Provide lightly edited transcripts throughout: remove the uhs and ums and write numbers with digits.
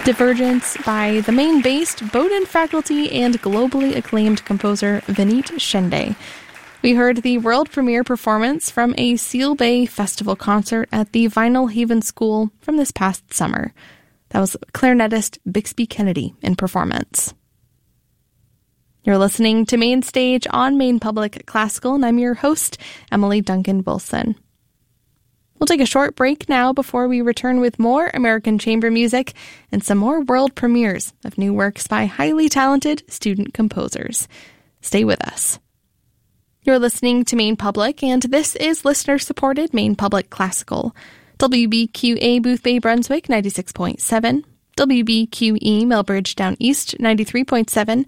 Divergence by the Maine-based Bowdoin faculty and globally acclaimed composer Vineet Shende. We heard the world premiere performance from a Seal Bay Festival concert at the Vinyl Haven School from this past summer. That was clarinetist Bixby Kennedy in performance. You're listening to Main Stage on Maine Public Classical, and I'm your host, Emily Duncan Wilson. We'll take a short break now before we return with more American chamber music and some more world premieres of new works by highly talented student composers. Stay with us. You're listening to Maine Public, and this is listener-supported Maine Public Classical. WBQA Booth Bay, Brunswick, 96.7. WBQE Melbridge Down East, 93.7.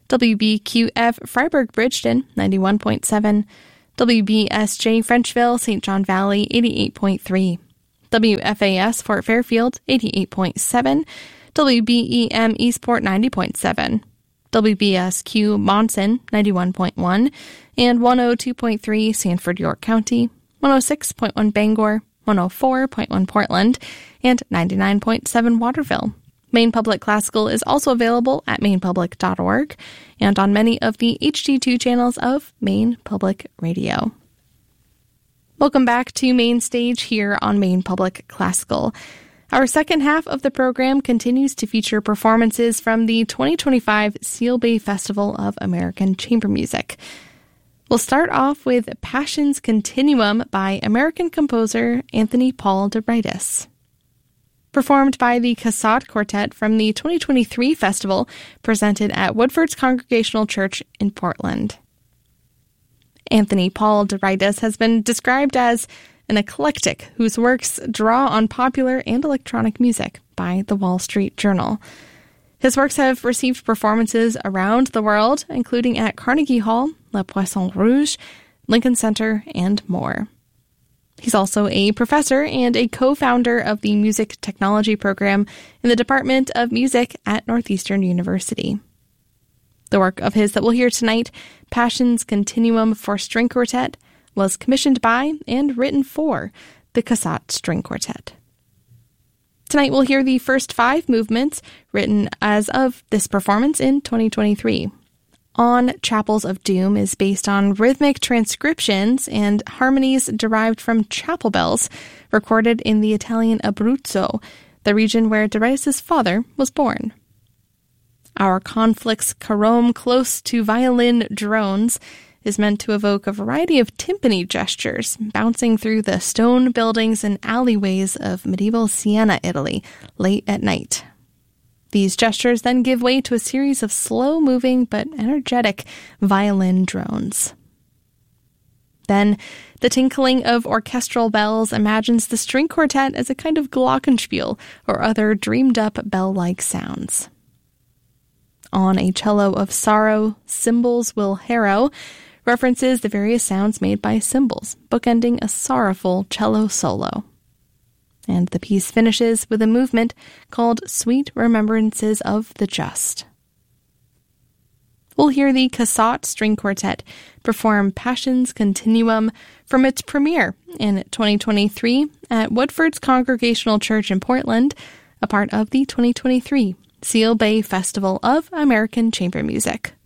WBQF Freiburg Bridgeton, 91.7. WBSJ Frenchville, St. John Valley, 88.3. WFAS Fort Fairfield, 88.7. WBEM Eastport, 90.7. WBSQ Monson, 91.1. And 102.3 Sanford, York County, 106.1 Bangor, 104.1 Portland, and 99.7 Waterville. Maine Public Classical is also available at mainepublic.org and on many of the HD2 channels of Maine Public Radio. Welcome back to Main Stage here on Maine Public Classical. Our second half of the program continues to feature performances from the 2025 Seal Bay Festival of American Chamber Music. We'll start off with Passion's Continuum by American composer Anthony Paul DeRitis. Performed by the Cassatt Quartet from the 2023 festival presented at Woodford's Congregational Church in Portland. Anthony Paul DeRitis has been described as an eclectic whose works draw on popular and electronic music by the Wall Street Journal. His works have received performances around the world, including at Carnegie Hall, Le Poisson Rouge, Lincoln Center, and more. He's also a professor and a co-founder of the Music Technology program in the Department of Music at Northeastern University. The work of his that we'll hear tonight, Passion's Continuum for String Quartet, was commissioned by and written for the Cassatt String Quartet. Tonight we'll hear the first 5 movements written as of this performance in 2023. On Chapels of Doom is based on rhythmic transcriptions and harmonies derived from chapel bells recorded in the Italian Abruzzo, the region where DeRitis' father was born. Our Conflicts Carome Close to Violin Drones is meant to evoke a variety of timpani gestures bouncing through the stone buildings and alleyways of medieval Siena, Italy, late at night. These gestures then give way to a series of slow-moving but energetic violin drones. Then, the tinkling of orchestral bells imagines the string quartet as a kind of glockenspiel or other dreamed-up bell-like sounds. On A Cello of Sorrow, Cymbals Will Harrow references the various sounds made by cymbals, bookending a sorrowful cello solo. And the piece finishes with a movement called Sweet Remembrances of the Just. We'll hear the Cassatt String Quartet perform Passion's Continuum from its premiere in 2023 at Woodford's Congregational Church in Portland, a part of the 2023 Seal Bay Festival of American Chamber Music.